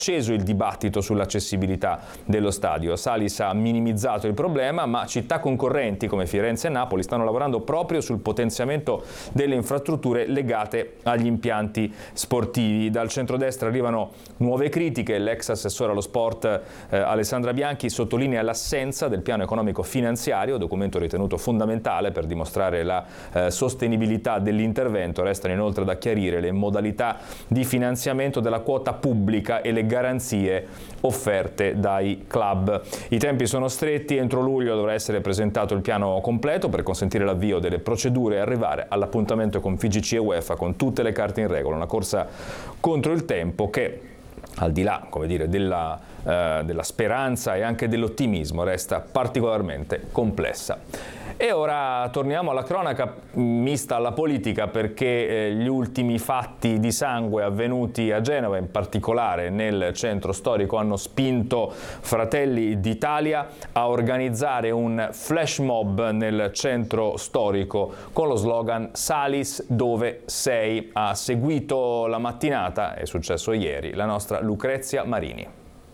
acceso il dibattito sull'accessibilità dello stadio. Salis ha minimizzato il problema, ma città concorrenti come Firenze e Napoli stanno lavorando proprio sul potenziamento delle infrastrutture legate agli impianti sportivi. Dal centrodestra arrivano nuove critiche. L'ex assessore allo sport Alessandra Bianchi sottolinea l'assenza del piano economico finanziario, documento ritenuto fondamentale per dimostrare la sostenibilità dell'intervento. Restano inoltre da chiarire le modalità di finanziamento della quota pubblica e le garanzie offerte dai club. I tempi sono stretti, entro luglio dovrà essere presentato il piano completo per consentire l'avvio delle procedure e arrivare all'appuntamento con FIGC e UEFA con tutte le carte in regola, una corsa contro il tempo che, al di là, come dire, della speranza e anche dell'ottimismo, resta particolarmente complessa. E ora torniamo alla cronaca mista alla politica, perché gli ultimi fatti di sangue avvenuti a Genova, in particolare nel centro storico, hanno spinto Fratelli d'Italia a organizzare un flash mob nel centro storico con lo slogan "Salis dove sei". Ha seguito la mattinata, è successo ieri, la nostra Lucrezia Marini.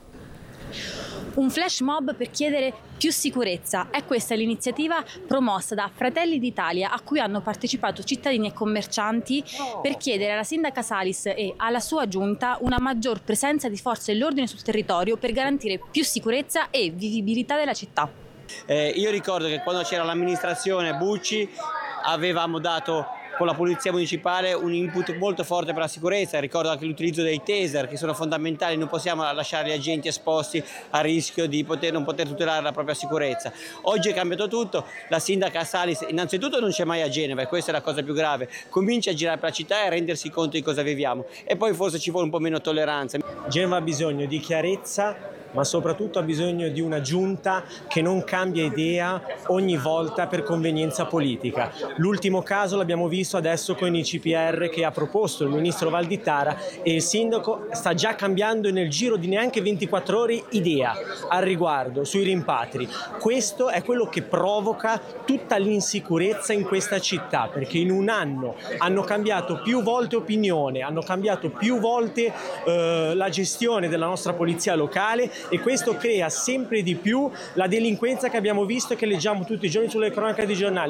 Un flash mob per chiedere più sicurezza. È questa l'iniziativa promossa da Fratelli d'Italia, a cui hanno partecipato cittadini e commercianti per chiedere alla sindaca Salis e alla sua giunta una maggior presenza di forze dell'ordine sul territorio per garantire più sicurezza e vivibilità della città. Io ricordo che quando c'era l'amministrazione Bucci avevamo dato con la polizia municipale un input molto forte per la sicurezza. Ricordo anche l'utilizzo dei taser, che sono fondamentali. Non possiamo lasciare gli agenti esposti a rischio di non poter tutelare la propria sicurezza. Oggi è cambiato tutto. La sindaca Salis innanzitutto non c'è mai a Genova, e questa è la cosa più grave. Comincia a girare per la città e a rendersi conto di cosa viviamo, e poi forse ci vuole un po' meno tolleranza. Genova ha bisogno di chiarezza, ma soprattutto ha bisogno di una giunta che non cambia idea ogni volta per convenienza politica. L'ultimo caso l'abbiamo visto adesso con i CPR che ha proposto il ministro Valditara, e il sindaco sta già cambiando nel giro di neanche 24 ore idea al riguardo sui rimpatri. Questo è quello che provoca tutta l'insicurezza in questa città, perché in un anno hanno cambiato più volte opinione, hanno cambiato più volte la gestione della nostra polizia locale, e questo crea sempre di più la delinquenza che abbiamo visto e che leggiamo tutti i giorni sulle cronache dei giornali.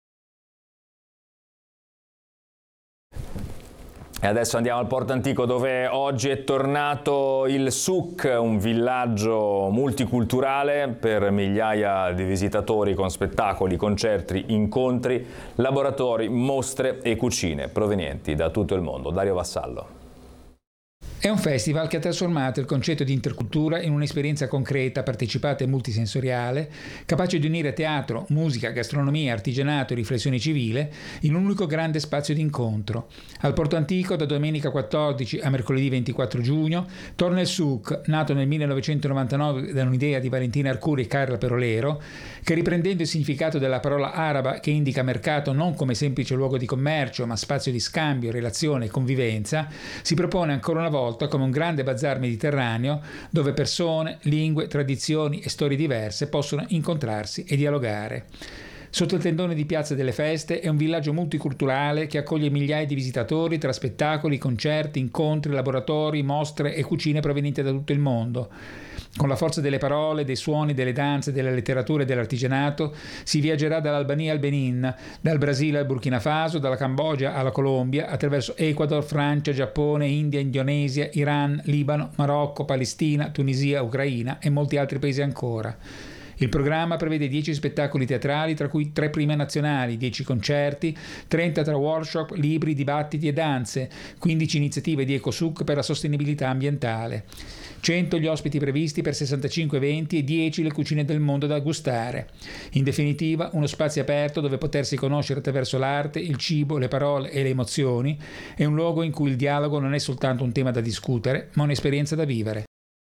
E adesso andiamo al Porto Antico, dove oggi è tornato il Souk, un villaggio multiculturale per migliaia di visitatori, con spettacoli, concerti, incontri, laboratori, mostre e cucine provenienti da tutto il mondo. Dario Vassallo. È un festival che ha trasformato il concetto di intercultura in un'esperienza concreta, partecipata e multisensoriale, capace di unire teatro, musica, gastronomia, artigianato e riflessione civile in un unico grande spazio di incontro. Al Porto Antico, da domenica 14 a mercoledì 24 giugno, torna il Souk, nato nel 1999 da un'idea di Valentina Arcuri e Carla Perolero, che, riprendendo il significato della parola araba che indica mercato non come semplice luogo di commercio, ma spazio di scambio, relazione e convivenza, si propone ancora una volta come un grande bazar mediterraneo dove persone, lingue, tradizioni e storie diverse possono incontrarsi e dialogare. Sotto il tendone di Piazza delle Feste è un villaggio multiculturale che accoglie migliaia di visitatori tra spettacoli, concerti, incontri, laboratori, mostre e cucine provenienti da tutto il mondo. Con la forza delle parole, dei suoni, delle danze, della letteratura e dell'artigianato si viaggerà dall'Albania al Benin, dal Brasile al Burkina Faso, dalla Cambogia alla Colombia, attraverso Ecuador, Francia, Giappone, India, Indonesia, Iran, Libano, Marocco, Palestina, Tunisia, Ucraina e molti altri paesi ancora. Il programma prevede 10 spettacoli teatrali, tra cui 3 prime nazionali, 10 concerti, 30 tra workshop, libri, dibattiti e danze, 15 iniziative di EcoSouk per la sostenibilità ambientale. 100 gli ospiti previsti per 65 eventi e 10 le cucine del mondo da gustare. In definitiva, uno spazio aperto dove potersi conoscere attraverso l'arte, il cibo, le parole e le emozioni, è un luogo in cui il dialogo non è soltanto un tema da discutere, ma un'esperienza da vivere.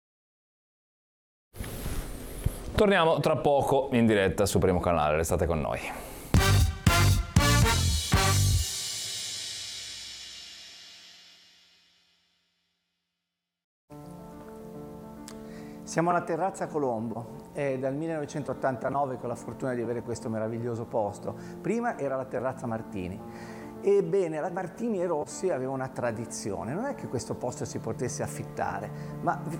Torniamo tra poco in diretta su Primo Canale, restate con noi. Siamo alla Terrazza Colombo, è dal 1989 che ho la fortuna di avere questo meraviglioso posto. Prima era la Terrazza Martini. Ebbene, la Martini e Rossi aveva una tradizione, non è che questo posto si potesse affittare, ma